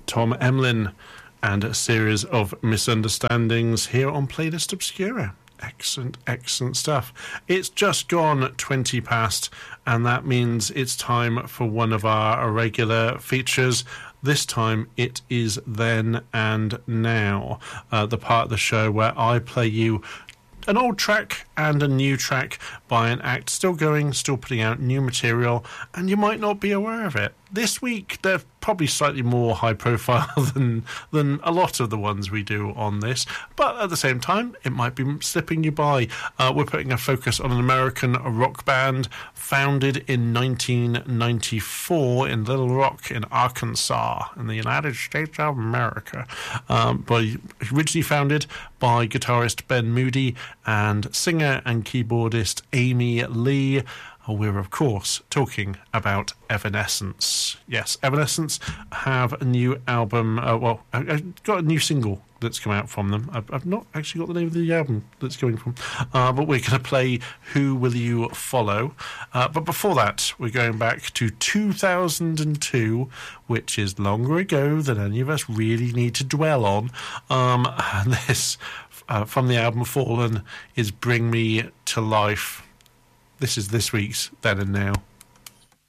Tom Emlyn and a series of misunderstandings here on Playlist Obscura. Excellent, excellent stuff. It's just gone 20 past, and that means it's time for one of our regular features. This time it is Then and Now, the part of the show where I play you an old track and a new track by an act still going, still putting out new material, and you might not be aware of it. This week, they're probably slightly more high profile than a lot of the ones we do on this, but at the same time, it might be slipping you by. We're putting a focus on an American rock band founded in 1994 in Little Rock in Arkansas in the United States of America. Originally founded by guitarist Ben Moody and singer and keyboardist Amy Lee. We're, of course, talking about Evanescence. Yes, Evanescence have a new album. I've got a new single that's come out from them. I've not actually got the name of the album that's coming from. But we're going to play Who Will You Follow? But before that, we're going back to 2002, which is longer ago than any of us really need to dwell on. And this, from the album Fallen, is Bring Me to Life. This is this week's Then and Now.